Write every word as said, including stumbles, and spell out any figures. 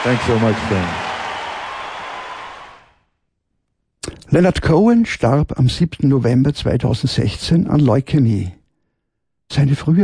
Thanks so much, Ben. Leonard Cohen starb am siebten November zweitausendsechzehn an Leukämie. Seine frühe